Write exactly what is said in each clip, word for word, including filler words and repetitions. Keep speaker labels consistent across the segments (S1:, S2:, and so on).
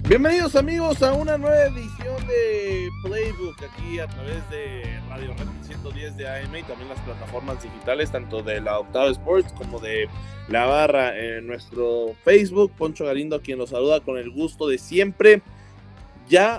S1: Bienvenidos amigos a una nueva edición de Playbook aquí a través de Radio Red ciento diez de A M y también las plataformas digitales tanto de la Octava Sports como de La Barra en nuestro Facebook. Poncho Galindo quien los saluda con el gusto de siempre. Ya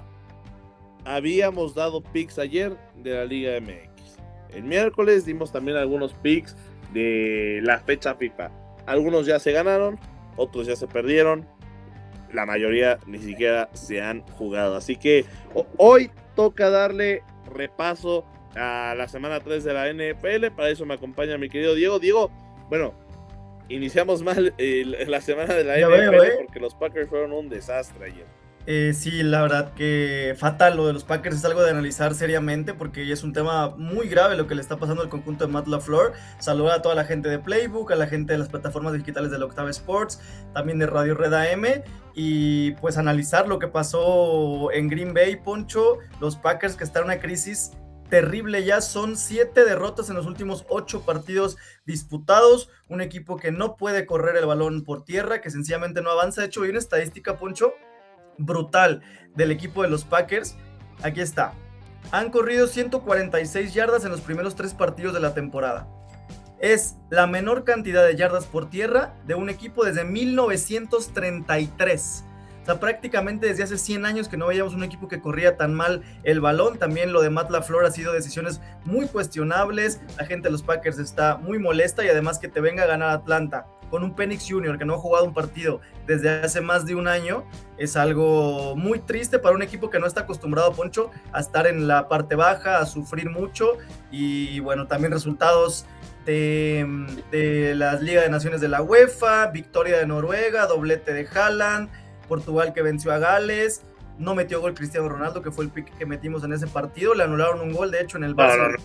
S1: habíamos dado picks ayer de la Liga M X. El miércoles dimos también algunos picks de la fecha FIFA. Algunos ya se ganaron, otros ya se perdieron. La mayoría ni siquiera se han jugado. Así que hoy toca darle repaso a la semana tres de la N F L. Para eso me acompaña mi querido Diego. Diego, bueno, iniciamos mal eh, la semana de la ya N F L veo, eh. porque los Packers fueron un desastre ayer.
S2: Eh, sí, la verdad que fatal lo de los Packers, es algo de analizar seriamente porque es un tema muy grave lo que le está pasando al conjunto de Matt LaFleur. Saludar a toda la gente de Playbook, a la gente de las plataformas digitales de la Octava Sports, también de Radio Red A M, y pues analizar lo que pasó en Green Bay, Poncho. Los Packers que están en una crisis terrible, ya son siete derrotas en los últimos ocho partidos disputados, un equipo que no puede correr el balón por tierra, que sencillamente no avanza. De hecho, hay una estadística, Poncho, brutal del equipo de los Packers. Aquí está: han corrido ciento cuarenta y seis yardas en los primeros tres partidos de la temporada. Es la menor cantidad de yardas por tierra de un equipo desde mil novecientos treinta y tres. O sea, prácticamente desde hace cien años que no veíamos un equipo que corría tan mal el balón. También lo de Matt LaFleur ha sido decisiones muy cuestionables. La gente de los Packers está muy molesta, y además que te venga a ganar Atlanta con un Penix junior que no ha jugado un partido desde hace más de un año, es algo muy triste para un equipo que no está acostumbrado, Poncho, a estar en la parte baja, a sufrir mucho. Y bueno, también resultados de, de las Ligas de Naciones de la UEFA, victoria de Noruega, doblete de Haaland, Portugal que venció a Gales. No metió gol Cristiano Ronaldo, que fue el pick que metimos en ese partido. Le anularon un gol, de hecho, en el Barça.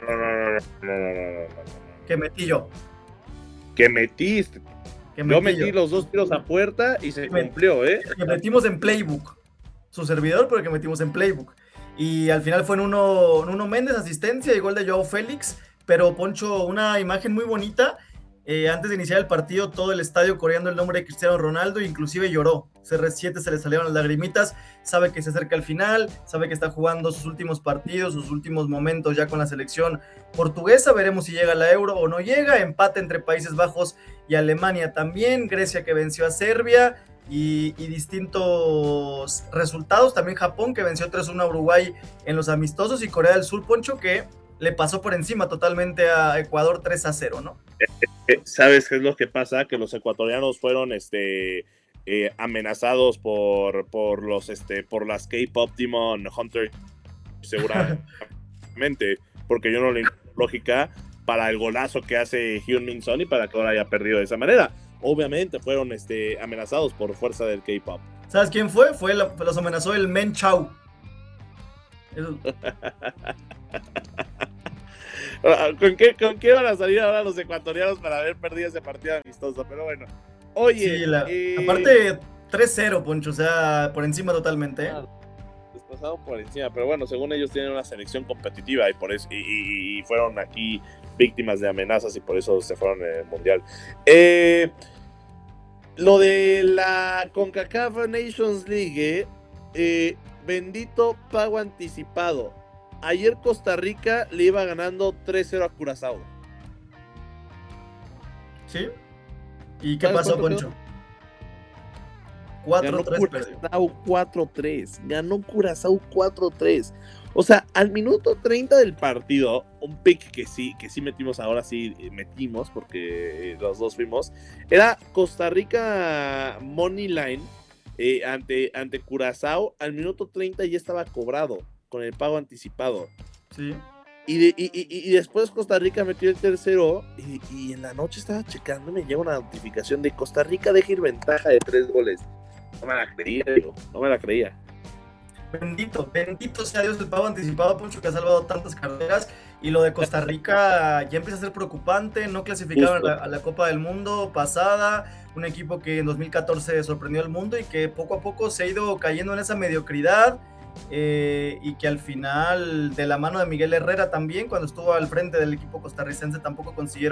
S2: Que metí yo.
S1: Que metiste. Que yo metí yo. los dos tiros a puerta y se que cumplió, ¿eh?
S2: Que metimos en Playbook. Su servidor, pero que metimos en Playbook. Y al final fue en uno, en uno Méndez, asistencia y gol de Joao Félix. Pero, Poncho, una imagen muy bonita. Eh, antes de iniciar el partido, todo el estadio coreando el nombre de Cristiano Ronaldo, inclusive lloró. C R siete se le salieron las lagrimitas, sabe que se acerca el final, sabe que está jugando sus últimos partidos, sus últimos momentos ya con la selección portuguesa. Veremos si llega a la Euro o no llega. Empate entre Países Bajos y Alemania también, Grecia que venció a Serbia, y, y distintos resultados. También Japón que venció tres uno a Uruguay en los amistosos, y Corea del Sur, Poncho, que le pasó por encima totalmente a Ecuador tres a cero, ¿no?
S1: ¿Sabes qué es lo que pasa? Que los ecuatorianos fueron este, eh, amenazados por, por, los, este, por las K-Pop Demon Hunter, seguramente, porque yo no le encuentro lógica para el golazo que hace Heung-min Son y para que ahora haya perdido de esa manera. Obviamente fueron este, amenazados por fuerza del K-Pop.
S2: ¿Sabes quién fue? Fue la, los amenazó el Men Chao. El...
S1: ¿Con qué, ¿Con qué van a salir ahora los ecuatorianos para haber perdido ese partido amistoso? Pero bueno, oye...
S2: Sí, la,
S1: eh...
S2: aparte tres cero, Poncho, o sea, por encima totalmente. ¿eh?
S1: Les pasaron por encima, pero bueno, según ellos tienen una selección competitiva y por eso y, y, y fueron aquí víctimas de amenazas y por eso se fueron en el Mundial. Eh, lo de la CONCACAF Nations League, eh, bendito pago anticipado. Ayer Costa Rica le iba ganando tres cero a Curazao.
S2: ¿Sí? ¿Y qué pasó, Poncho?
S1: cuatro tres. Curazao cuatro tres. Ganó Curazao cuatro tres. O sea, al minuto treinta del partido, un pick que sí, que sí metimos ahora, sí metimos, porque los dos fuimos, era Costa Rica Money Line eh, ante, ante Curazao. Al minuto treinta ya estaba cobrado con el pago anticipado.
S2: Sí.
S1: Y, de, y, y, y después Costa Rica metió el tercero y, y en la noche estaba checando y me llega una notificación de Costa Rica deja ir ventaja de tres goles. No me la creía, digo, no me la creía.
S2: Bendito, bendito sea Dios el pago anticipado, Poncho, que ha salvado tantas carreras. Y lo de Costa Rica ya empieza a ser preocupante. No clasificaron a la, a la Copa del Mundo pasada, un equipo que en dos mil catorce sorprendió al mundo y que poco a poco se ha ido cayendo en esa mediocridad. Eh, y que al final, de la mano de Miguel Herrera también, cuando estuvo al frente del equipo costarricense, tampoco consiguieron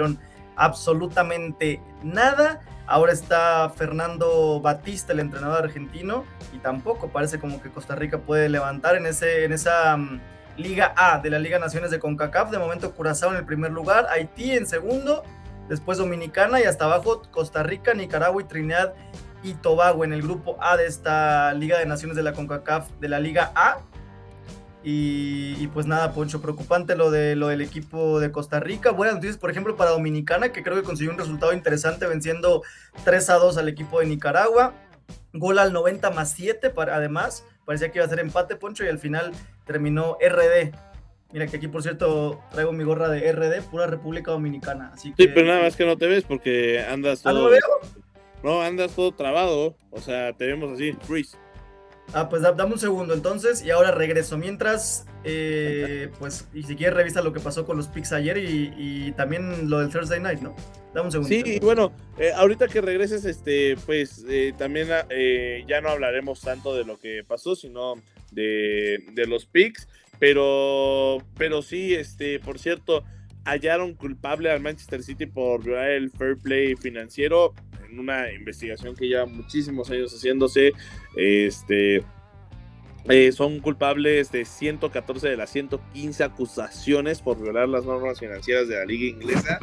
S2: absolutamente nada. Ahora está Fernando Batista, el entrenador argentino, y tampoco parece como que Costa Rica puede levantar en, ese, en esa um, Liga A de la Liga Naciones de CONCACAF. De momento Curazao en el primer lugar, Haití en segundo, después Dominicana y hasta abajo Costa Rica, Nicaragua y Trinidad y Tobago en el grupo A de esta Liga de Naciones de la CONCACAF de la Liga A. Y, y pues nada, Poncho, preocupante lo, de, lo del equipo de Costa Rica. Buenas noticias, por ejemplo, para Dominicana, que creo que consiguió un resultado interesante venciendo tres a dos al equipo de Nicaragua. Gol al noventa más siete, para, además, parecía que iba a ser empate, Poncho, y al final terminó R D. Mira que aquí, por cierto, traigo mi gorra de R D, pura República Dominicana. Así que...
S1: Sí, pero nada más que no te ves porque andas todo...
S2: ¿Ah, no me veo?
S1: No, andas todo trabado, o sea, te vemos así, freeze.
S2: Ah, pues dame un segundo entonces y ahora regreso. Mientras, eh, pues, y si quieres revisa lo que pasó con los picks ayer y, y también lo del Thursday Night, ¿no? Dame un segundo.
S1: Sí, y bueno, eh, ahorita que regreses, este, pues, eh, también eh, ya no hablaremos tanto de lo que pasó, sino de, de los picks, pero, pero sí, este, por cierto, hallaron culpable al Manchester City por violar el fair play financiero en una investigación que lleva muchísimos años haciéndose. Este, eh, son culpables de ciento catorce de las ciento quince acusaciones por violar las normas financieras de la liga inglesa.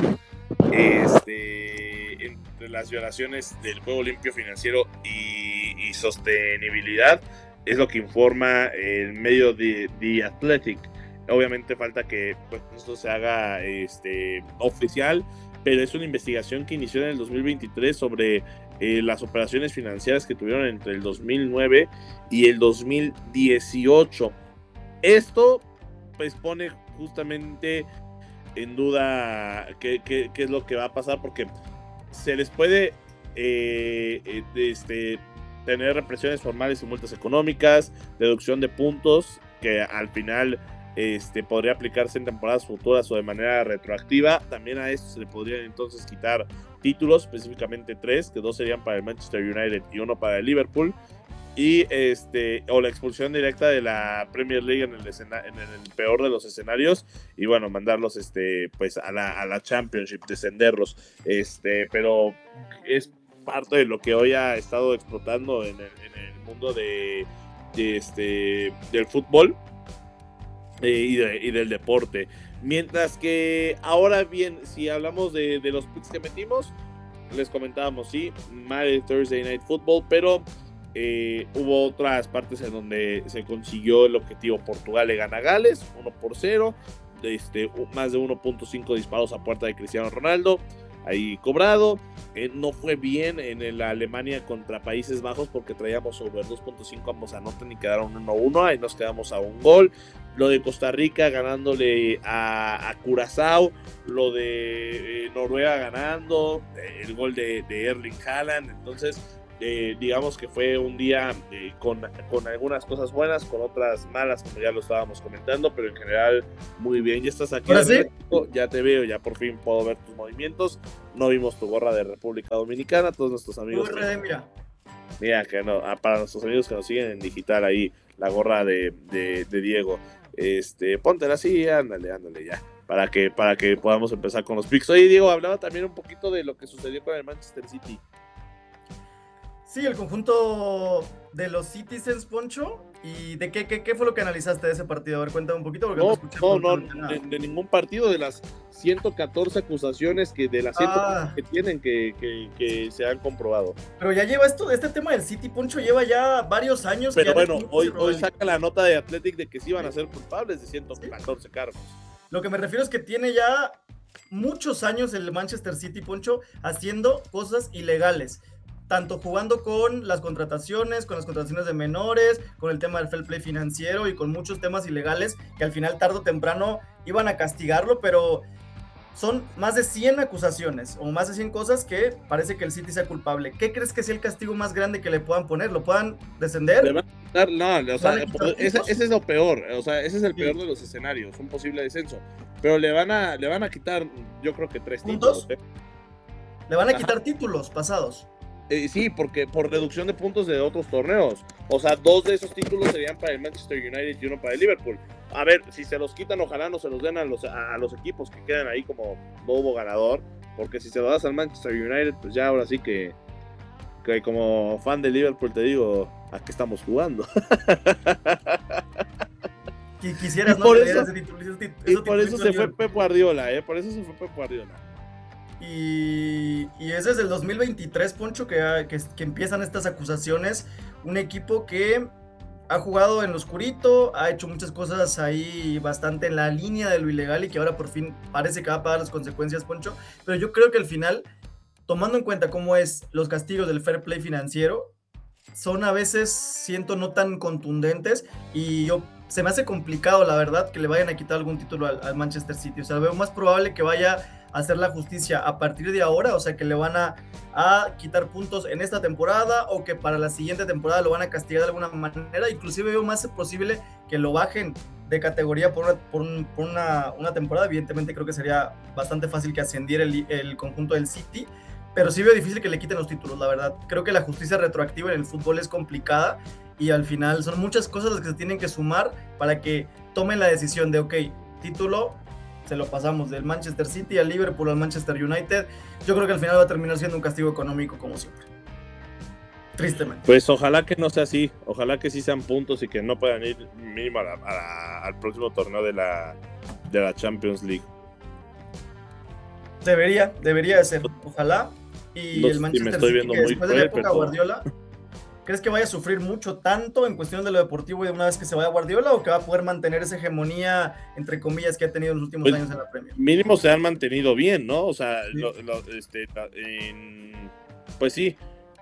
S1: Este, entre las violaciones del juego limpio financiero y, y sostenibilidad, es lo que informa el medio de The Athletic. Obviamente falta que pues, esto se haga este, oficial, pero es una investigación que inició en el dos mil veintitrés sobre eh, las operaciones financieras que tuvieron entre el dos mil nueve y el dos mil dieciocho. Esto pues pone justamente en duda qué, qué, qué es lo que va a pasar, porque se les puede eh, eh, este, tener represiones formales y multas económicas, deducción de puntos que al final Este, podría aplicarse en temporadas futuras o de manera retroactiva. También a esto se le podrían entonces quitar títulos, específicamente tres, que dos serían para el Manchester United y uno para el Liverpool, y este, o la expulsión directa de la Premier League en el, escena, en el peor de los escenarios, y bueno, mandarlos este, pues a la, a la Championship, descenderlos, este, pero es parte de lo que hoy ha estado explotando en el, en el mundo de, de este, del fútbol. Eh, y, de, y del deporte. Mientras que ahora bien, si hablamos de, de los picks que metimos, les comentábamos, sí, mal Thursday Night Football, pero eh, hubo otras partes en donde se consiguió el objetivo. Portugal le gana a Gales uno por cero, este, más de uno punto cinco disparos a puerta de Cristiano Ronaldo ahí cobrado. Eh, no fue bien en el Alemania contra Países Bajos porque traíamos sobre dos punto cinco, ambos anotan y quedaron uno uno, ahí nos quedamos a un gol. Lo de Costa Rica ganándole a, a Curazao, lo de eh, Noruega ganando, eh, el gol de, de Erling Haaland. Entonces eh, digamos que fue un día eh, con, con algunas cosas buenas, con otras malas, como ya lo estábamos comentando, pero en general muy bien. Ya estás aquí,
S2: ¿Sí?
S1: México, ya te veo, ya por fin puedo ver tus movimientos. No vimos tu gorra de República Dominicana, todos nuestros amigos.
S2: R D, mira.
S1: Mira, que no, para nuestros amigos que nos siguen en digital, ahí la gorra de, de, de Diego. Este, póntela así, ándale, ándale ya, para que, para que podamos empezar con los picks. Oye, Diego, hablaba también un poquito de lo que sucedió con el Manchester City.
S2: Sí, el conjunto de los Citizens, Poncho. ¿Y de qué, qué, qué fue lo que analizaste de ese partido? A ver, cuéntame un poquito. Porque
S1: no,
S2: escuché
S1: no, no, no de, de ningún partido, de las ciento catorce acusaciones que de las ciento
S2: ah.
S1: que tienen que, que, que se han comprobado.
S2: Pero ya lleva esto, este tema del City, Poncho, lleva ya varios años.
S1: Pero
S2: que
S1: bueno, hoy, hoy saca la nota de Athletic de que sí van a ser culpables de ciento catorce ¿Sí? cargos.
S2: Lo que me refiero es que tiene ya muchos años el Manchester City, Poncho, haciendo cosas ilegales. Tanto jugando con las contrataciones, con las contrataciones de menores, con el tema del fair play financiero y con muchos temas ilegales que al final, tarde o temprano, iban a castigarlo, pero son más de cien acusaciones o más de cien cosas que parece que el City sea culpable. ¿Qué crees que sea el castigo más grande que le puedan poner? ¿Lo puedan descender?
S1: Le van a quitar, no, o sea, ese, ese es lo peor, o sea, ese es el sí. peor de los escenarios, un posible descenso. Pero le van a, le van a quitar, yo creo que tres
S2: ¿Puntos?
S1: títulos. ¿eh?
S2: Le van a quitar Ajá. títulos pasados.
S1: Eh, sí, porque por reducción de puntos de otros torneos. O sea, dos de esos títulos serían para el Manchester United y uno para el Liverpool. A ver, si se los quitan, ojalá no se los den a los, a los equipos que quedan ahí como nuevo ganador, porque si se lo das al Manchester United, pues ya ahora sí que, que como fan de Liverpool te digo, ¿a qué estamos jugando?
S2: Y quisieras,
S1: y
S2: ¿no?
S1: por
S2: Que le
S1: eso,
S2: dieras ese titulito, ese
S1: y
S2: titulito
S1: por eso se
S2: al
S1: fue
S2: Liverpool.
S1: Pep Guardiola, ¿eh? Por eso se fue Pep Guardiola.
S2: Y, y es desde el dos mil veintitrés, Poncho, que, que, que empiezan estas acusaciones. Un equipo que ha jugado en lo oscurito, ha hecho muchas cosas ahí bastante en la línea de lo ilegal y que ahora por fin parece que va a pagar las consecuencias, Poncho. Pero yo creo que al final, tomando en cuenta cómo es los castigos del fair play financiero, son a veces, siento, no tan contundentes y yo, se me hace complicado, la verdad, que le vayan a quitar algún título al, al Manchester City. O sea, veo más probable que vaya a hacer la justicia a partir de ahora, o sea, que le van a, a quitar puntos en esta temporada o que para la siguiente temporada lo van a castigar de alguna manera. Inclusive veo más posible que lo bajen de categoría por una, por un, por una, una temporada. Evidentemente creo que sería bastante fácil que ascendiera el, el conjunto del City, pero sí veo difícil que le quiten los títulos, la verdad. Creo que la justicia retroactiva en el fútbol es complicada y al final son muchas cosas las que se tienen que sumar para que tomen la decisión de, ok, título, se lo pasamos del Manchester City al Liverpool al Manchester United. Yo creo que al final va a terminar siendo un castigo económico como siempre. Tristemente.
S1: Pues ojalá que no sea así, ojalá que sí sean puntos y que no puedan ir mínimo a la, a la, al próximo torneo de la, de la Champions League.
S2: Debería, debería de ser, ojalá. Y
S1: no,
S2: el Manchester
S1: me estoy
S2: City,
S1: viendo
S2: que
S1: muy
S2: después de la época
S1: pero...
S2: Guardiola, ¿crees que vaya a sufrir mucho tanto en cuestión de lo deportivo de una vez que se vaya Guardiola o que va a poder mantener esa hegemonía, entre comillas, que ha tenido en los últimos
S1: pues,
S2: años en la Premier?
S1: Mínimo se han mantenido bien, ¿no? O sea, sí. lo, lo, este, en, pues sí,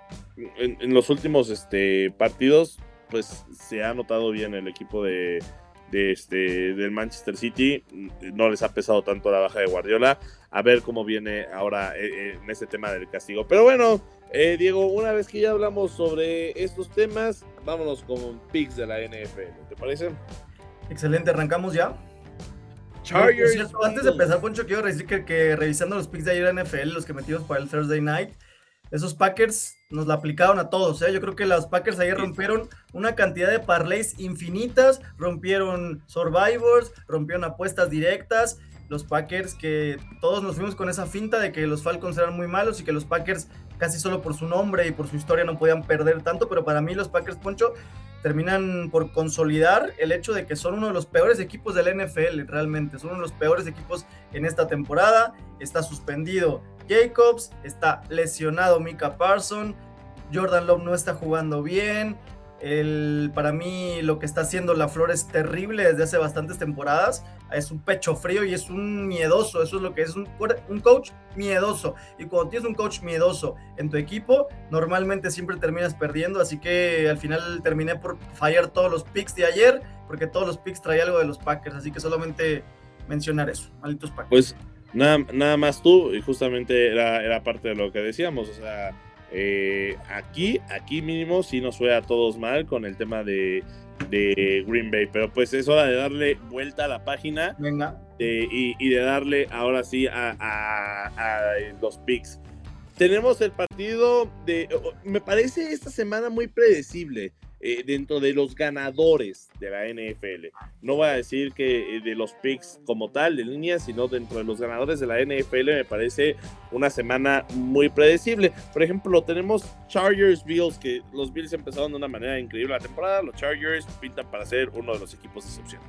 S1: en, en los últimos este, partidos, pues se ha notado bien el equipo de, de este, del Manchester City. No les ha pesado tanto la baja de Guardiola. A ver cómo viene ahora eh, en ese tema del castigo. Pero bueno, eh, Diego, una vez que ya hablamos sobre estos temas, vámonos con picks de la N F L, ¿te parece?
S2: Excelente, arrancamos ya.
S1: Chargers.
S2: Cierto, antes de empezar, Poncho, quiero decir que, que revisando los picks de ayer de N F L, los que metimos para el Thursday Night, esos Packers nos la aplicaron a todos, ¿eh? Yo creo que los Packers ayer rompieron una cantidad de parlays infinitas, rompieron Survivors, rompieron apuestas directas. Los Packers, que todos nos fuimos con esa finta de que los Falcons eran muy malos y que los Packers casi solo por su nombre y por su historia no podían perder tanto, pero para mí los Packers, Poncho, terminan por consolidar el hecho de que son uno de los peores equipos de la N F L, realmente, son uno de los peores equipos en esta temporada. Está suspendido Jacobs, está lesionado Micah Parsons, Jordan Love no está jugando bien. El, para mí lo que está haciendo LaFleur es terrible desde hace bastantes temporadas, es un pecho frío y es un miedoso, eso es lo que es, un, un coach miedoso, y cuando tienes un coach miedoso en tu equipo, normalmente siempre terminas perdiendo, así que al final terminé por fallar todos los picks de ayer, porque todos los picks traía algo de los Packers, así que solamente mencionar eso, malditos Packers.
S1: Pues nada, nada más tú, y justamente era, era parte de lo que decíamos, o sea, Eh, aquí, aquí mínimo sí nos fue a todos mal con el tema de, de Green Bay, pero pues es hora de darle vuelta a la página.
S2: Venga.
S1: De, y, y de darle ahora sí a, a, a los picks. Tenemos el partido de, me parece esta semana muy predecible eh, dentro de los ganadores de la N F L. No voy a decir que de los picks como tal, de línea, sino dentro de los ganadores de la N F L me parece una semana muy predecible. Por ejemplo, tenemos Chargers Bills, que los Bills empezaron de una manera increíble la temporada. Los Chargers pintan para ser uno de los equipos de excepción.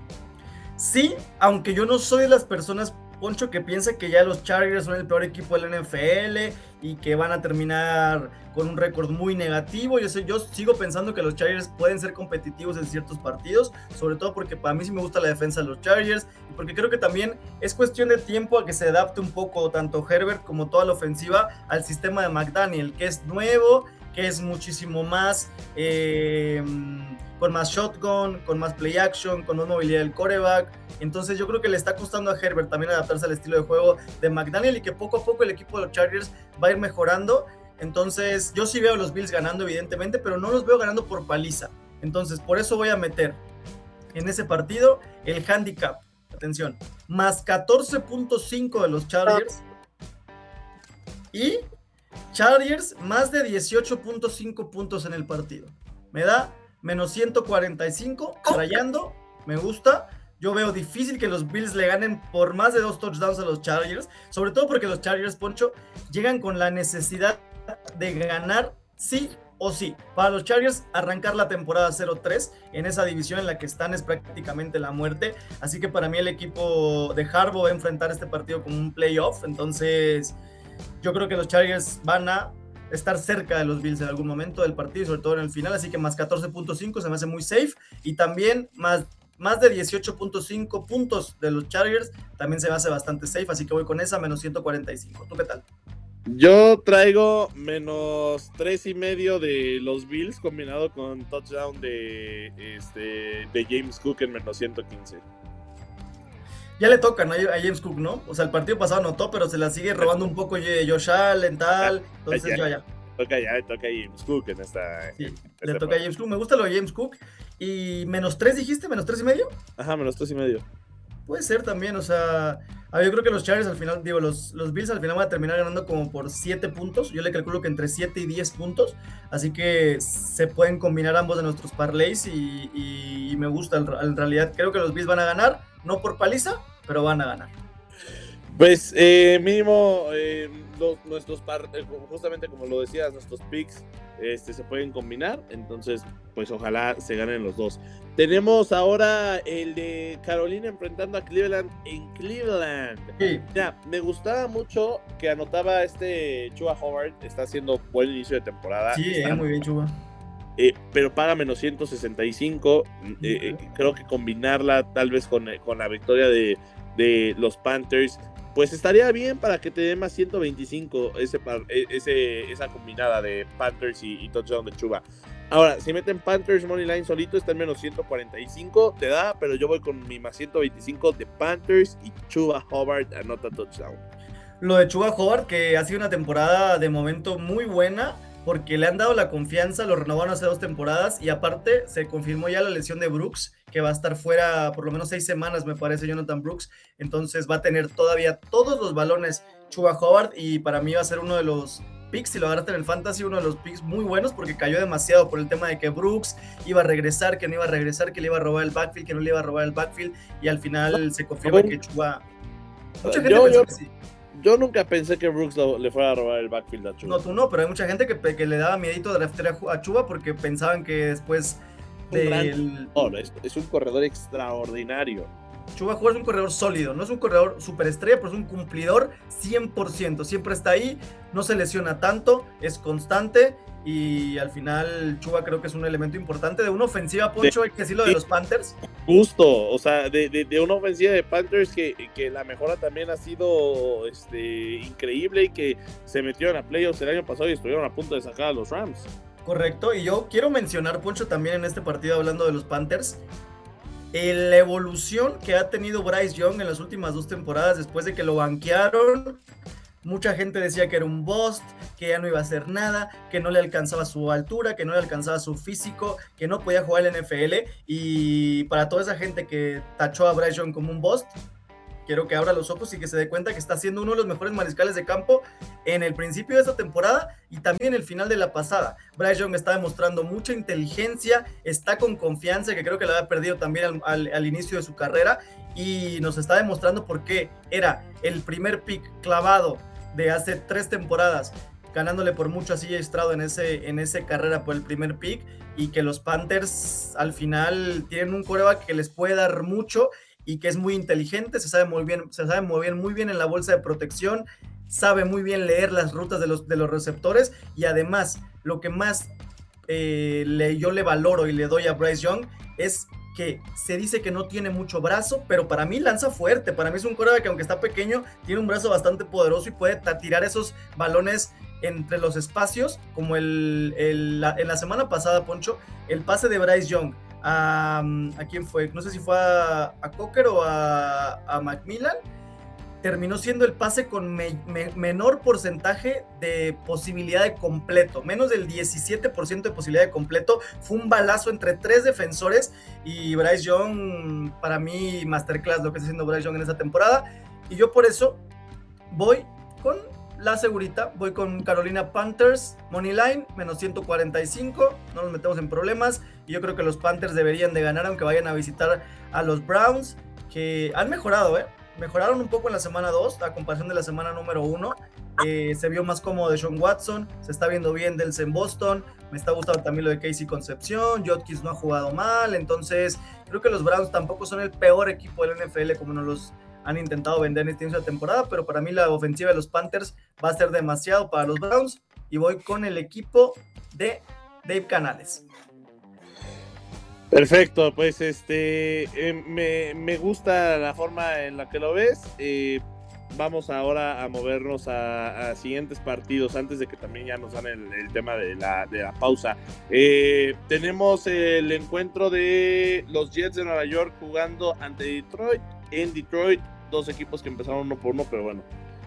S2: Sí, aunque yo no soy de las personas, Poncho, que piensa que ya los Chargers son el peor equipo de la N F L y que van a terminar con un récord muy negativo. Yo sé, yo sigo pensando que los Chargers pueden ser competitivos en ciertos partidos, sobre todo porque para mí sí me gusta la defensa de los Chargers y porque creo que también es cuestión de tiempo a que se adapte un poco tanto Herbert como toda la ofensiva al sistema de McDaniel, que es nuevo, que es muchísimo más... Eh, con más shotgun, con más play action, con más movilidad del quarterback. Entonces yo creo que le está costando a Herbert también adaptarse al estilo de juego de McDaniel y que poco a poco el equipo de los Chargers va a ir mejorando. Entonces yo sí veo a los Bills ganando evidentemente, pero no los veo ganando por paliza. Entonces por eso voy a meter en ese partido el handicap. Atención, más catorce punto cinco de los Chargers y Chargers más de dieciocho punto cinco puntos en el partido. Me da menos ciento cuarenta y cinco, rayando, me gusta, Yo veo difícil que los Bills le ganen por más de dos touchdowns a los Chargers, sobre todo porque los Chargers, Poncho, llegan con la necesidad de ganar sí o sí. Para los Chargers, arrancar la temporada cero tres en esa división en la que están es prácticamente la muerte. Así que para mí el equipo de Harbaugh va a enfrentar este partido como un playoff. Entonces, yo creo que los Chargers van a estar cerca de los Bills en algún momento del partido, sobre todo en el final. Así que más catorce punto cinco se me hace muy safe. Y también más, más de dieciocho punto cinco puntos de los Chargers también se me hace bastante safe. Así que voy con esa, menos ciento cuarenta y cinco. ¿Tú qué tal?
S1: Yo traigo menos tres y medio de los Bills combinado con touchdown de, este, de James Cook en menos ciento quince.
S2: Ya le tocan a James Cook, ¿no? O sea, el partido pasado anotó, pero se la sigue robando un poco Josh Allen, tal. Entonces, ya, ya.
S1: Toca ya, toca a James Cook en esta.
S2: Sí,
S1: en esta
S2: le toca
S1: parte.
S2: a James Cook. Me gusta lo de James Cook. ¿Y menos tres dijiste? ¿Menos tres y medio?
S1: Ajá, menos tres y medio.
S2: Puede ser también, o sea, a ver, yo creo que los Chargers al final, digo, los, los Bills al final van a terminar ganando como por siete puntos. Yo le calculo que entre siete y diez puntos. Así que se pueden combinar ambos de nuestros parlays y, y, y me gusta. En realidad, creo que los Bills van a ganar, no por paliza, pero van a ganar.
S1: Pues eh, mínimo eh, los, nuestros par, eh, justamente como lo decías, nuestros picks este, se pueden combinar, entonces pues ojalá se ganen los dos. Tenemos ahora el de Carolina enfrentando a Cleveland en Cleveland.
S2: Sí.
S1: Ya, me gustaba mucho que anotaba este Chuba Hubbard, está haciendo buen inicio de temporada.
S2: Sí,
S1: está,
S2: eh, muy bien, Chuba.
S1: Eh, pero paga menos ciento sesenta y cinco. Eh, eh, creo que combinarla tal vez con, con la victoria de, de los Panthers, pues estaría bien para que te dé más ciento veinticinco ese, ese, esa combinada de Panthers y, y touchdown de Chuba. Ahora, si meten Panthers money line solito, está en menos ciento cuarenta y cinco, te da, pero yo voy con mi más ciento veinticinco de Panthers y Chuba Hubbard anota touchdown.
S2: Lo de Chuba Hubbard, que ha sido una temporada de momento muy buena, porque le han dado la confianza, lo renovaron hace dos temporadas, y aparte se confirmó ya la lesión de Brooks, que va a estar fuera por lo menos seis semanas, me parece, Jonathan Brooks. Entonces va a tener todavía todos los balones Chuba Hubbard, y para mí va a ser uno de los picks, si lo agarraste en el fantasy, uno de los picks muy buenos, porque cayó demasiado por el tema de que Brooks iba a regresar, que no iba a regresar, que le iba a robar el backfield, que no le iba a robar el backfield, y al final se confirma que Chuba... Mucha gente
S1: yo,
S2: pensó
S1: yo,
S2: que sí.
S1: Yo nunca pensé que Brooks lo, le fuera a robar el backfield a Chuba.
S2: No, tú no, pero hay mucha gente que, que le daba miedito de draftear a Chuba porque pensaban que después del...
S1: Un es, es un corredor extraordinario.
S2: Chuba Hubbard es un corredor sólido, no es un corredor superestrella, pero es un cumplidor cien por ciento, siempre está ahí, no se lesiona tanto, es constante, y al final Chuba creo que es un elemento importante de una ofensiva, Poncho, hay que decirlo, de los Panthers.
S1: Justo, o sea, de, de, de una ofensiva de Panthers que, que la mejora también ha sido este, increíble, y que se metieron a playoffs el año pasado y estuvieron a punto de sacar a los Rams.
S2: Correcto, y yo quiero mencionar, Poncho, también en este partido, hablando de los Panthers, la evolución que ha tenido Bryce Young en las últimas dos temporadas después de que lo banquearon. Mucha gente decía que era un bust, que ya no iba a hacer nada, que no le alcanzaba su altura, que no le alcanzaba su físico, que no podía jugar en la N F L, y para toda esa gente que tachó a Bryce Young como un bust, quiero que abra los ojos y que se dé cuenta que está siendo uno de los mejores mariscales de campo en el principio de esta temporada y también el final de la pasada. Bryce Young está demostrando mucha inteligencia, está con confianza, que creo que la había perdido también al, al, al inicio de su carrera, y nos está demostrando por qué era el primer pick clavado de hace tres temporadas, ganándole por mucho a C J Stroud en ese, en ese carrera por el primer pick, y que los Panthers al final tienen un quarterback que les puede dar mucho y que es muy inteligente, se sabe muy bien, se sabe mover muy bien en la bolsa de protección, sabe muy bien leer las rutas de los, de los receptores, y además lo que más eh, le, yo le valoro y le doy a Bryce Young es que se dice que no tiene mucho brazo, pero para mí lanza fuerte. Para mí es un quarterback que, aunque está pequeño, tiene un brazo bastante poderoso y puede tirar esos balones entre los espacios, como el, el la, en la semana pasada, Poncho, el pase de Bryce Young a, ¿a quién fue? No sé si fue a, a Cocker o a, a Macmillan. Terminó siendo el pase con me, me, menor porcentaje de posibilidad de completo, menos del diecisiete por ciento de posibilidad de completo. Fue un balazo entre tres defensores, y Bryce Young, para mí, masterclass lo que está haciendo Bryce Young en esta temporada, y yo por eso voy con la segurita, voy con Carolina Panthers, money line, menos ciento cuarenta y cinco, no nos metemos en problemas, y yo creo que los Panthers deberían de ganar, aunque vayan a visitar a los Browns, que han mejorado, ¿eh? Mejoraron un poco en la semana dos, a comparación de la semana número uno. Eh, se vio más cómodo de Sean Watson, se está viendo bien Dels en Boston, me está gustando también lo de Casey Concepción, Judkins no ha jugado mal, entonces creo que los Browns tampoco son el peor equipo del N F L como nos los han intentado vender en esta inicio de temporada, pero para mí la ofensiva de los Panthers va a ser demasiado para los Browns y voy con el equipo de Dave Canales.
S1: Perfecto, pues este eh, me, me gusta la forma en la que lo ves. Eh, vamos ahora a movernos a, a siguientes partidos antes de que también ya nos dan el, el tema de la, de la pausa. Eh, tenemos el encuentro de los Jets de Nueva York jugando ante Detroit. En Detroit, dos equipos que empezaron uno por uno, pero bueno,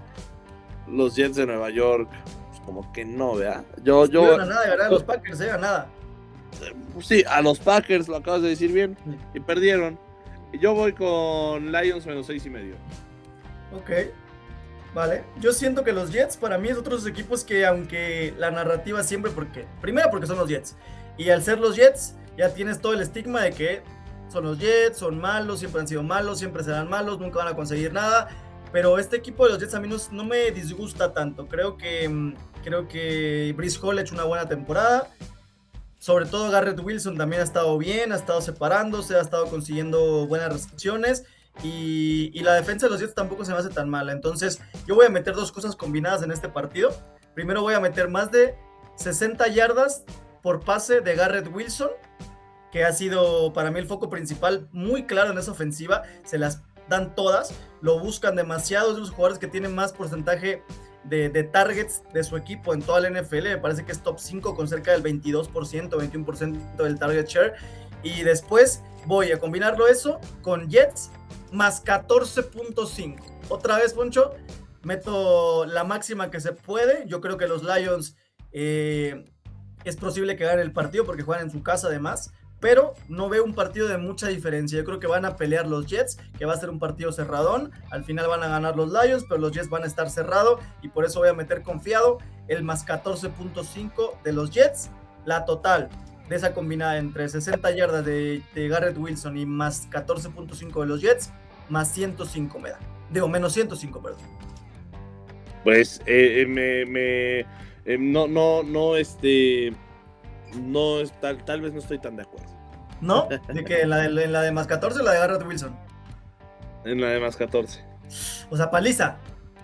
S1: los Jets de Nueva York, pues como que no, ¿verdad? Yo, yo.
S2: No gana nada, de verdad, los Packers, se gana nada.
S1: Sí, a los Packers, lo acabas de decir bien, y perdieron. Yo voy con Lions menos seis y medio.
S2: Ok, vale. Yo siento que los Jets para mí es otros equipos que, aunque la narrativa siempre, porque primero porque son los Jets, y al ser los Jets ya tienes todo el estigma de que son los Jets, son malos, siempre han sido malos, siempre serán malos, nunca van a conseguir nada. Pero este equipo de los Jets a mí no, no me disgusta tanto. Creo que, creo que Breece Hall ha hecho una buena temporada. Sobre todo Garrett Wilson también ha estado bien, ha estado separándose, ha estado consiguiendo buenas recepciones y, y la defensa de los Jets tampoco se me hace tan mala. Entonces yo voy a meter dos cosas combinadas en este partido. Primero voy a meter más de sesenta yardas por pase de Garrett Wilson, que ha sido para mí el foco principal, muy claro en esa ofensiva. Se las dan todas, lo buscan demasiado, es de los jugadores que tienen más porcentaje De, de targets de su equipo en toda la N F L. Me parece que es top cinco con cerca del veintidós por ciento, veintiuno por ciento del target share. Y después voy a combinarlo eso con Jets más catorce punto cinco. Otra vez, Poncho, meto la máxima que se puede. Yo creo que los Lions eh, es posible que ganen el partido porque juegan en su casa además, pero no veo un partido de mucha diferencia. Yo creo que van a pelear los Jets, que va a ser un partido cerradón. Al final van a ganar los Lions, pero los Jets van a estar cerrados y por eso voy a meter confiado el más catorce punto cinco de los Jets. La total de esa combinada entre sesenta yardas de, de Garrett Wilson y más catorce punto cinco de los Jets, más ciento cinco me da. Digo, menos ciento cinco, perdón.
S1: Pues eh, me, me eh, no, no, no, este, no, tal, tal vez no estoy tan de acuerdo.
S2: ¿No? ¿De que en la de, en la de más catorce o la de Garrett Wilson?
S1: En la de más catorce.
S2: O sea, paliza.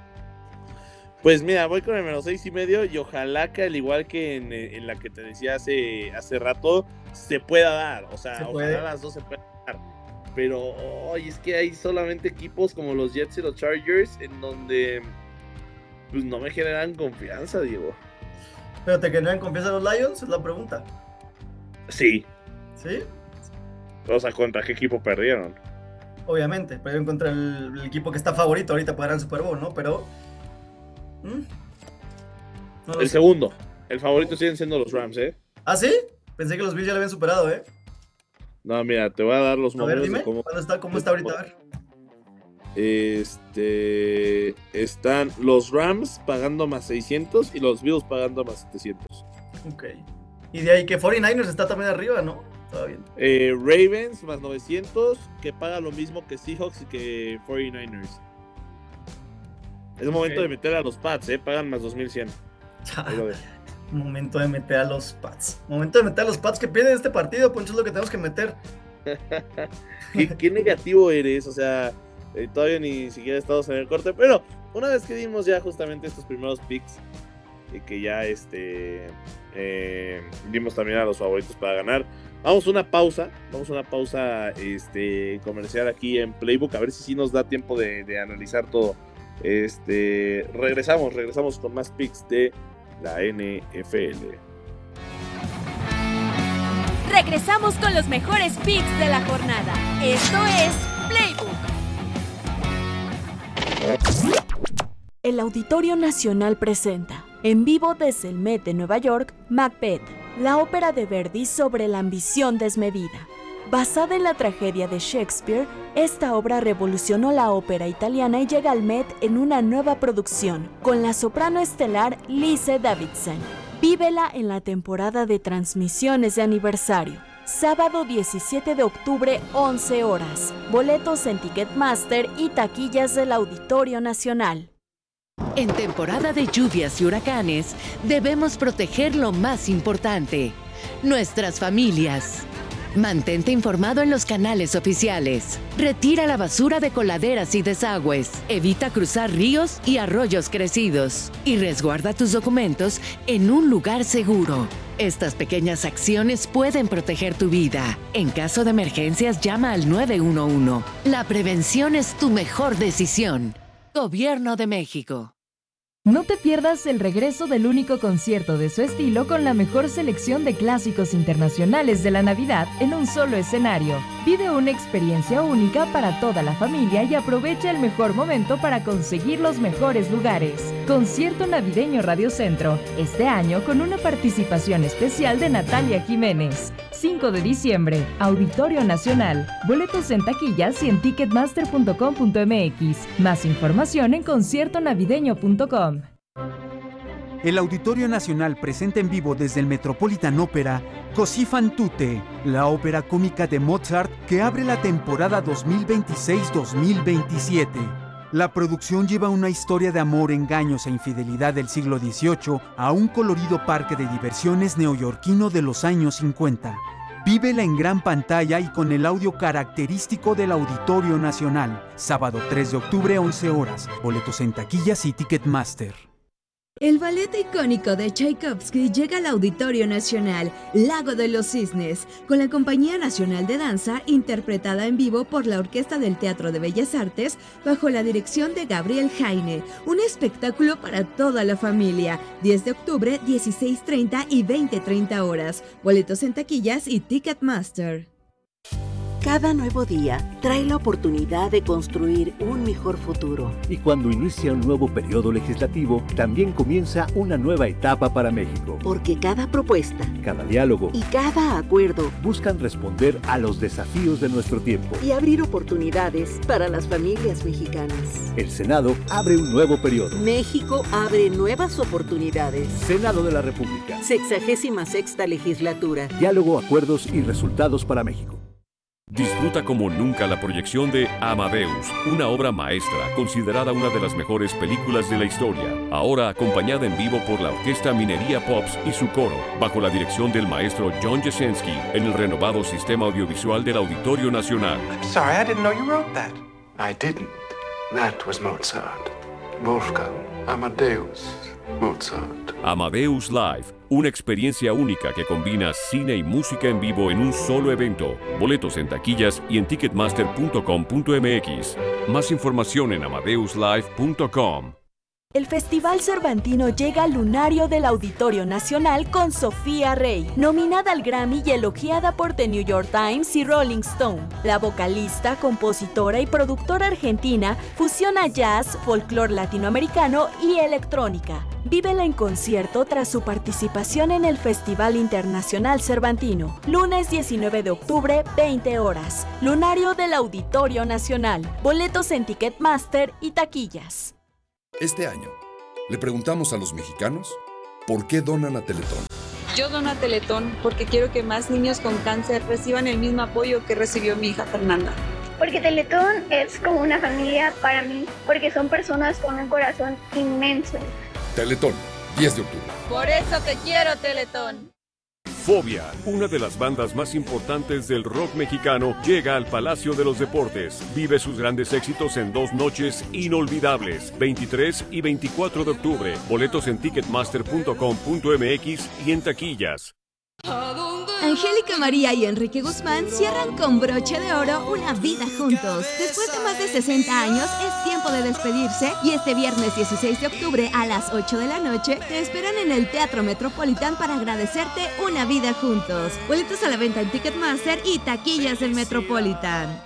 S1: Pues mira, voy con el menos seis y medio y ojalá que al igual que en, en la que te decía hace, hace rato, se pueda dar. O sea, ojalá puede. Las dos se puedan dar. Pero oh, es que hay solamente equipos como los Jets y los Chargers en donde pues no me generan confianza, Diego.
S2: ¿Pero te generan confianza los Lions? Es la pregunta.
S1: Sí.
S2: ¿Sí?
S1: O sea, ¿contra qué equipo perdieron?
S2: Obviamente, perdieron contra el, el equipo que está favorito ahorita para ganar el Super Bowl, ¿no? Pero... ¿Mm? No
S1: el sé. Segundo. El favorito siguen siendo los Rams, ¿eh?
S2: ¿Ah, sí? Pensé que los Bills ya lo habían superado, ¿eh?
S1: No, mira, te voy a dar los
S2: a
S1: números
S2: ver, dime,
S1: de cómo...
S2: ¿cuándo está, cómo está ahorita? A ver.
S1: Este... Están los Rams pagando más seiscientos y los Bills pagando más setecientos.
S2: Ok. Y de ahí que cuarenta y nueve ers está también arriba, ¿no? Está bien.
S1: Eh, Ravens más novecientos, que paga lo mismo que Seahawks y que cuarenta y nueve ers. Es momento okay. de meter a los Pats, ¿eh? Pagan más dos mil cien.
S2: Momento de meter a los Pats. Momento de meter a los Pats que pierden este partido, Poncho, es lo que tenemos que meter.
S1: ¿Qué, qué negativo eres, o sea, eh, todavía ni siquiera estamos en el corte, pero una vez que dimos ya justamente estos primeros picks, y que ya este eh, dimos también a los favoritos para ganar, vamos a una pausa, vamos a una pausa este, comercial aquí en Playbook, a ver si sí nos da tiempo de, de analizar todo. Este, regresamos, regresamos con más picks de la N F L.
S3: Regresamos con los mejores picks de la jornada. Esto es Playbook.
S4: El Auditorio Nacional presenta, en vivo desde el Met de Nueva York, Macbeth, la ópera de Verdi sobre la ambición desmedida. Basada en la tragedia de Shakespeare, esta obra revolucionó la ópera italiana y llega al Met en una nueva producción, con la soprano estelar Lise Davidson. Vívela en la temporada de transmisiones de aniversario. sábado diecisiete de octubre, once horas. Boletos en Ticketmaster y taquillas del Auditorio Nacional.
S5: En temporada de lluvias y huracanes, debemos proteger lo más importante, nuestras familias. Mantente informado en los canales oficiales. Retira la basura de coladeras y desagües. Evita cruzar ríos y arroyos crecidos. Y resguarda tus documentos en un lugar seguro. Estas pequeñas acciones pueden proteger tu vida. En caso de emergencias, llama al nueve uno uno. La prevención es tu mejor decisión. Gobierno de México.
S6: No te pierdas el regreso del único concierto de su estilo con la mejor selección de clásicos internacionales de la Navidad en un solo escenario. Vive una experiencia única para toda la familia y aprovecha el mejor momento para conseguir los mejores lugares. Concierto Navideño Radio Centro, este año con una participación especial de Natalia Jiménez. cinco de diciembre, Auditorio Nacional. Boletos en taquillas y en ticketmaster punto com punto m x. Más información en concierto navideño punto com.
S7: El Auditorio Nacional presenta en vivo desde el Metropolitan Opera Così fan tutte, la ópera cómica de Mozart que abre la temporada dos mil veintiséis dos mil veintisiete. La producción lleva una historia de amor, engaños e infidelidad del siglo dieciocho a un colorido parque de diversiones neoyorquino de los años cincuenta. Vívela en gran pantalla y con el audio característico del Auditorio Nacional. Sábado tres de octubre, once horas. Boletos en taquillas y Ticketmaster.
S8: El ballet icónico de Tchaikovsky llega al Auditorio Nacional, Lago de los Cisnes, con la Compañía Nacional de Danza, interpretada en vivo por la Orquesta del Teatro de Bellas Artes, bajo la dirección de Gabriel Jaine. Un espectáculo para toda la familia. diez de octubre, dieciséis treinta y veinte treinta horas. Boletos en taquillas y Ticketmaster.
S9: Cada nuevo día trae la oportunidad de construir un mejor futuro.
S10: Y cuando inicia un nuevo periodo legislativo, también comienza una nueva etapa para México.
S9: Porque cada propuesta,
S10: cada diálogo
S9: y cada acuerdo
S10: buscan responder a los desafíos de nuestro tiempo
S9: y abrir oportunidades para las familias mexicanas.
S10: El Senado abre un nuevo periodo.
S9: México abre nuevas oportunidades.
S10: Senado de la República.
S9: Sexagésima sexta legislatura.
S10: Diálogo, acuerdos y resultados para México.
S11: Disfruta como nunca la proyección de Amadeus, una obra maestra considerada una de las mejores películas de la historia, ahora acompañada en vivo por la Orquesta Minería Pops y su coro, bajo la dirección del maestro John Jasinski, en el renovado sistema audiovisual del Auditorio Nacional.
S12: I'm sorry, I didn't know you wrote that. I didn't. That was Mozart. Wolfgang Amadeus Mozart.
S11: Amadeus Live, una experiencia única que combina cine y música en vivo en un solo evento. Boletos en taquillas y en ticketmaster punto com punto m x. Más información en amadeus live punto com.
S4: El Festival Cervantino llega al lunario del Auditorio Nacional con Sofía Rey, nominada al Grammy y elogiada por The New York Times y Rolling Stone. La vocalista, compositora y productora argentina fusiona jazz, folclore latinoamericano y electrónica. Vívela en concierto tras su participación en el Festival Internacional Cervantino. Lunes diecinueve de octubre, veinte horas. Lunario del Auditorio Nacional. Boletos en Ticketmaster y taquillas.
S13: Este año, le preguntamos a los mexicanos por qué donan a Teletón.
S14: Yo dono a Teletón porque quiero que más niños con cáncer reciban el mismo apoyo que recibió mi hija Fernanda.
S15: Porque Teletón es como una familia para mí, porque son personas con un corazón inmenso.
S13: Teletón, diez de octubre.
S14: Por eso te quiero, Teletón.
S11: Fobia, una de las bandas más importantes del rock mexicano, llega al Palacio de los Deportes. Vive sus grandes éxitos en dos noches inolvidables, veintitrés y veinticuatro de octubre. Boletos en ticketmaster punto com punto m x y en taquillas.
S8: Angélica María y Enrique Guzmán cierran con broche de oro una vida juntos. Después de más de sesenta años, es tiempo de despedirse y este viernes dieciséis de octubre a las ocho de la noche te esperan en el Teatro Metropolitan para agradecerte una vida juntos. Boletos a la venta en Ticketmaster y taquillas del Metropolitan.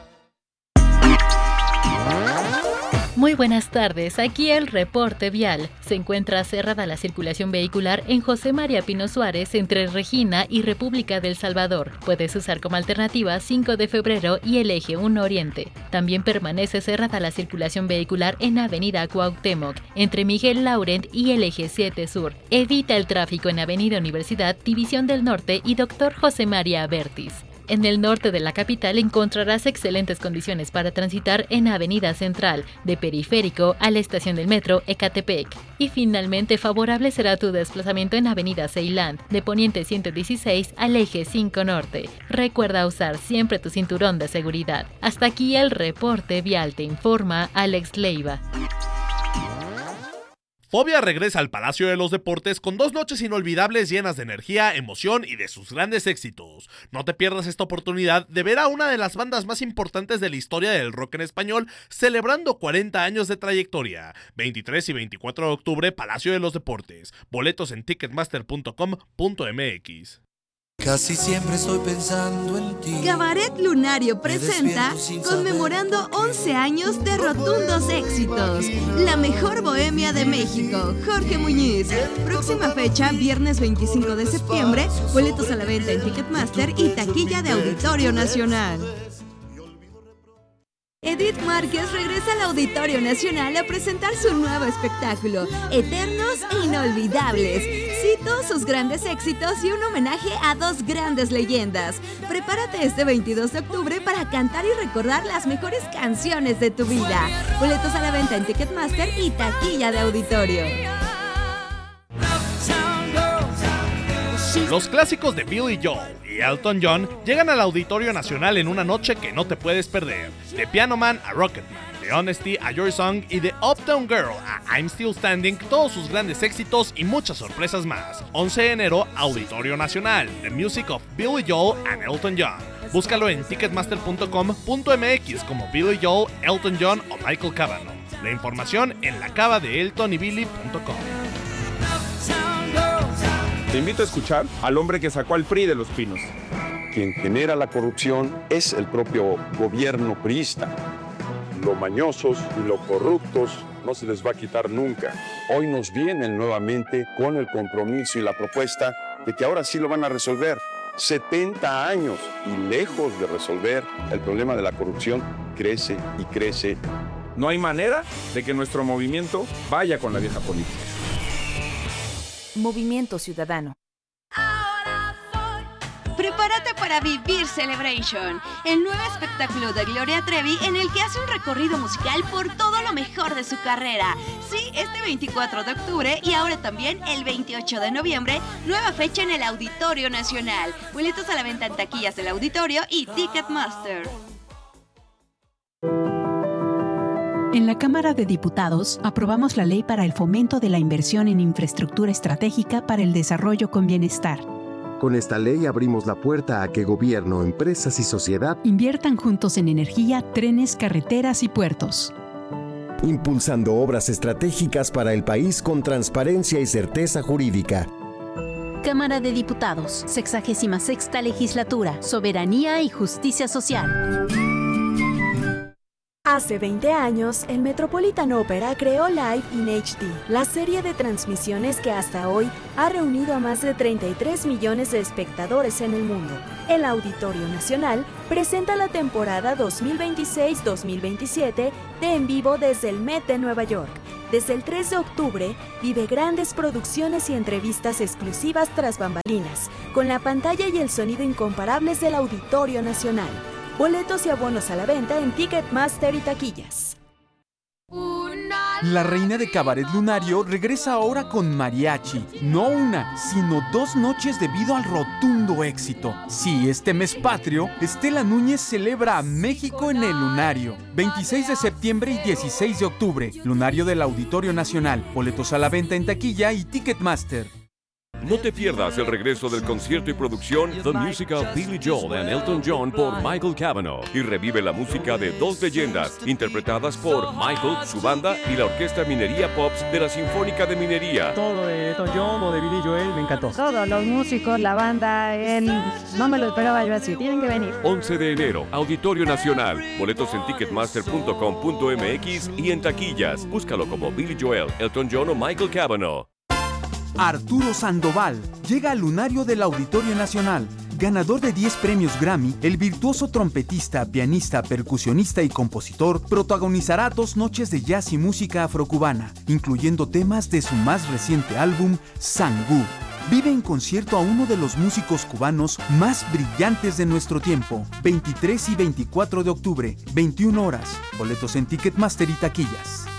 S16: Muy buenas tardes, aquí el reporte vial. Se encuentra cerrada la circulación vehicular en José María Pino Suárez entre Regina y República del Salvador. Puedes usar como alternativa cinco de febrero y el eje uno Oriente. También permanece cerrada la circulación vehicular en Avenida Cuauhtémoc, entre Miguel Laurent y el eje siete Sur. Evita el tráfico en Avenida Universidad, División del Norte y Doctor José María Abertis. En el norte de la capital encontrarás excelentes condiciones para transitar en Avenida Central, de Periférico a la estación del metro Ecatepec. Y finalmente favorable será tu desplazamiento en Avenida Ceilán, de Poniente ciento dieciséis al Eje cinco Norte. Recuerda usar siempre tu cinturón de seguridad. Hasta aquí el reporte vial, te informa Alex Leiva.
S1: Fobia regresa al Palacio de los Deportes con dos noches inolvidables llenas de energía, emoción y de sus grandes éxitos. No te pierdas esta oportunidad de ver a una de las bandas más importantes de la historia del rock en español celebrando cuarenta años de trayectoria. veintitrés y veinticuatro de octubre, Palacio de los Deportes. Boletos en ticketmaster punto com punto m x.
S17: Casi siempre estoy pensando en ti.
S8: Cabaret Lunario presenta conmemorando once años de rotundos éxitos. La mejor bohemia de México, Jorge Muñiz. Próxima fecha, viernes veinticinco de septiembre. Boletos a la venta en Ticketmaster y taquilla de Auditorio Nacional. Edith Márquez regresa al Auditorio Nacional a presentar su nuevo espectáculo, Eternos e Inolvidables. Cito sus grandes éxitos y un homenaje a dos grandes leyendas. Prepárate este veintidós de octubre para cantar y recordar las mejores canciones de tu vida. Boletos a la venta en Ticketmaster y taquilla de Auditorio.
S1: Los clásicos de Billy Joel y Elton John llegan al Auditorio Nacional en una noche que no te puedes perder. De Piano Man a Rocketman, de Honesty a Your Song y de Uptown Girl a I'm Still Standing, todos sus grandes éxitos y muchas sorpresas más. once de enero, Auditorio Nacional, The Music of Billy Joel and Elton John. Búscalo en ticketmaster punto com punto m x como Billy Joel, Elton John o Michael Cavanaugh. La información en la cava de elton y billy punto com.
S18: Te invito a escuchar al hombre que sacó al P R I de Los Pinos.
S19: Quien genera la corrupción es el propio gobierno priista. Lo mañosos y lo corruptos no se les va a quitar nunca. Hoy nos vienen nuevamente con el compromiso y la propuesta de que ahora sí lo van a resolver. setenta años y lejos de resolver el problema de la corrupción, crece y crece.
S18: No hay manera de que nuestro movimiento vaya con la vieja política.
S4: Movimiento Ciudadano.
S8: Prepárate para vivir Celebration, el nuevo espectáculo de Gloria Trevi en el que hace un recorrido musical por todo lo mejor de su carrera. Sí, este veinticuatro de octubre y ahora también el veintiocho de noviembre, nueva fecha en el Auditorio Nacional. Boletos a la venta en taquillas del Auditorio y Ticketmaster.
S20: En la Cámara de Diputados aprobamos la Ley para el Fomento de la Inversión en Infraestructura Estratégica para el Desarrollo con Bienestar.
S21: Con esta ley abrimos la puerta a que gobierno, empresas y sociedad
S20: inviertan juntos en energía, trenes, carreteras y puertos.
S21: Impulsando obras estratégicas para el país con transparencia y certeza jurídica.
S22: Cámara de Diputados, sexagésima sexta Legislatura, Soberanía y Justicia Social.
S4: Hace veinte años, el Metropolitan Opera creó Live in H D, la serie de transmisiones que hasta hoy ha reunido a más de treinta y tres millones de espectadores en el mundo. El Auditorio Nacional presenta la temporada dos mil veintiséis dos mil veintisiete de En Vivo desde el Met de Nueva York. Desde el tres de octubre, vive grandes producciones y entrevistas exclusivas tras bambalinas, con la pantalla y el sonido incomparables del Auditorio Nacional. Boletos y abonos a la venta en Ticketmaster y taquillas.
S7: La reina de Cabaret Lunario regresa ahora con mariachi. No una, sino dos noches debido al rotundo éxito. Sí, este mes patrio, Estela Núñez celebra a México en el Lunario. veintiséis de septiembre y dieciséis de octubre. Lunario del Auditorio Nacional. Boletos a la venta en taquilla y Ticketmaster.
S11: No te pierdas el regreso del concierto y producción The Music of Billy Joel and Elton John por Michael Cavanaugh y revive la música de dos leyendas interpretadas por Michael, su banda y la Orquesta Minería Pops de la Sinfónica de Minería.
S23: Todo de Elton John o de Billy Joel me encantó.
S24: Todos los músicos, la banda, él, no me lo esperaba yo así, tienen que venir.
S11: once de enero, Auditorio Nacional. Boletos en ticketmaster punto com punto m x y en taquillas. Búscalo como Billy Joel, Elton John o Michael Cavanaugh.
S7: Arturo Sandoval llega al Lunario del Auditorio Nacional. Ganador de diez premios Grammy, el virtuoso trompetista, pianista, percusionista y compositor protagonizará dos noches de jazz y música afrocubana, incluyendo temas de su más reciente álbum, Sangú. Vive en concierto a uno de los músicos cubanos más brillantes de nuestro tiempo. veintitrés y veinticuatro de octubre, veintiuna horas. Boletos en Ticketmaster y taquillas.